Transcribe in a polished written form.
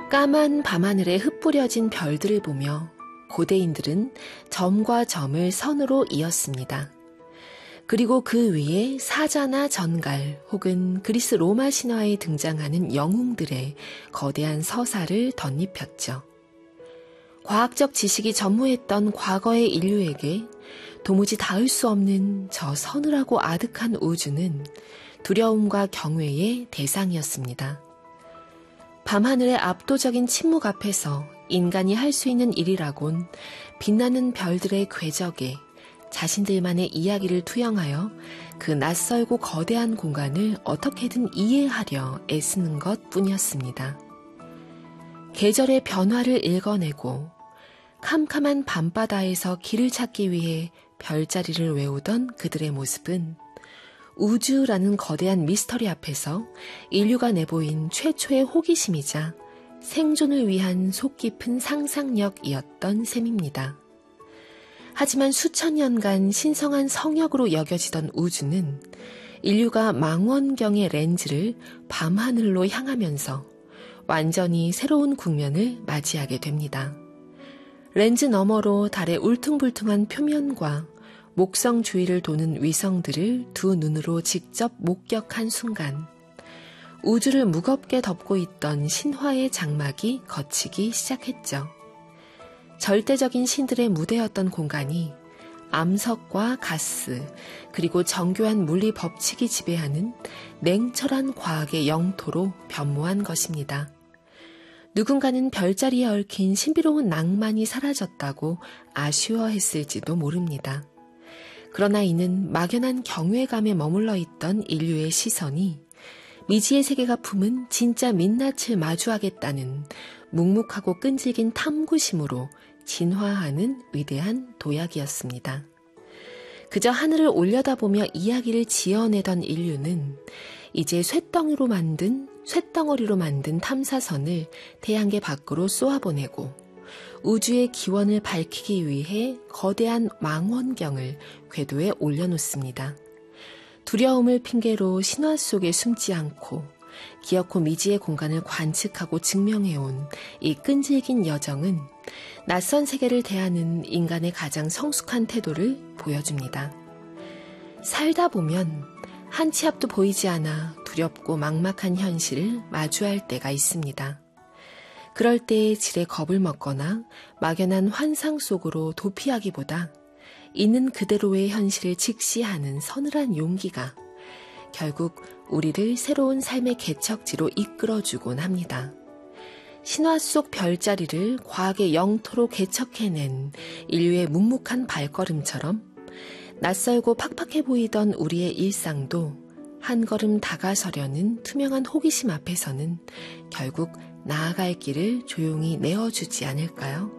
까만 밤하늘에 흩뿌려진 별들을 보며 고대인들은 점과 점을 선으로 이었습니다. 그리고 그 위에 사자나 전갈 혹은 그리스 로마 신화에 등장하는 영웅들의 거대한 서사를 덧입혔죠. 과학적 지식이 전무했던 과거의 인류에게 도무지 닿을 수 없는 저 서늘하고 아득한 우주는 두려움과 경외의 대상이었습니다. 밤하늘의 압도적인 침묵 앞에서 인간이 할 수 있는 일이라곤 빛나는 별들의 궤적에 자신들만의 이야기를 투영하여 그 낯설고 거대한 공간을 어떻게든 이해하려 애쓰는 것 뿐이었습니다. 계절의 변화를 읽어내고 캄캄한 밤바다에서 길을 찾기 위해 별자리를 외우던 그들의 모습은 우주라는 거대한 미스터리 앞에서 인류가 내보인 최초의 호기심이자 생존을 위한 속 깊은 상상력이었던 셈입니다. 하지만 수천 년간 신성한 성역으로 여겨지던 우주는 인류가 망원경의 렌즈를 밤하늘로 향하면서 완전히 새로운 국면을 맞이하게 됩니다. 렌즈 너머로 달의 울퉁불퉁한 표면과 목성 주위를 도는 위성들을 두 눈으로 직접 목격한 순간 우주를 무겁게 덮고 있던 신화의 장막이 걷히기 시작했죠. 절대적인 신들의 무대였던 공간이 암석과 가스 그리고 정교한 물리 법칙이 지배하는 냉철한 과학의 영토로 변모한 것입니다. 누군가는 별자리에 얽힌 신비로운 낭만이 사라졌다고 아쉬워했을지도 모릅니다. 그러나 이는 막연한 경외감에 머물러 있던 인류의 시선이 미지의 세계가 품은 진짜 민낯을 마주하겠다는 묵묵하고 끈질긴 탐구심으로 진화하는 위대한 도약이었습니다. 그저 하늘을 올려다보며 이야기를 지어내던 인류는 이제 쇳덩어리로 만든 탐사선을 태양계 밖으로 쏘아보내고 우주의 기원을 밝히기 위해 거대한 망원경을 궤도에 올려놓습니다. 두려움을 핑계로 신화 속에 숨지 않고 기어코 미지의 공간을 관측하고 증명해온 이 끈질긴 여정은 낯선 세계를 대하는 인간의 가장 성숙한 태도를 보여줍니다. 살다 보면 한 치 앞도 보이지 않아 두렵고 막막한 현실을 마주할 때가 있습니다. 그럴 때 지레 겁을 먹거나 막연한 환상 속으로 도피하기보다 있는 그대로의 현실을 직시하는 서늘한 용기가 결국 우리를 새로운 삶의 개척지로 이끌어주곤 합니다. 신화 속 별자리를 과학의 영토로 개척해낸 인류의 묵묵한 발걸음처럼 낯설고 팍팍해 보이던 우리의 일상도 한 걸음 다가서려는 투명한 호기심 앞에서는 결국 나아갈 길을 조용히 내어주지 않을까요?